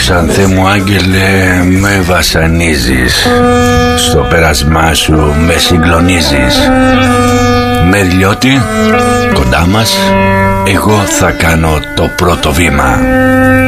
Ξανθέ μου άγγελε, με βασανίζεις. Στο πέρασμά σου με συγκλονίζεις. Μεριλιώτη, κοντά μας, εγώ θα κάνω το πρώτο βήμα.